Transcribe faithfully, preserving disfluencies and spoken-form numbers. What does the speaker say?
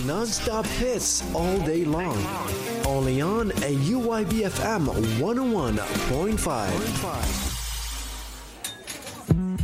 non-stop hits all day long. Only on a U Y B F M one oh one point five.